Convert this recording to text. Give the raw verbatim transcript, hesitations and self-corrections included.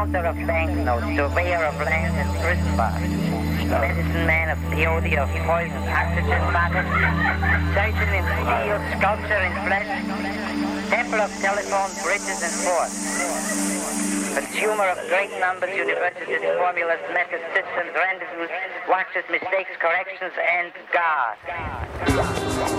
counter of banknotes, surveyor of land and prison bars, medicine man of peyote of poison, oxygen bottles, surgeon in steel, sculpture in flesh, temple of telephone, bridges and forts, consumer of great numbers, universities, formulas, methods, systems, rendezvous, watches, mistakes, corrections, and God.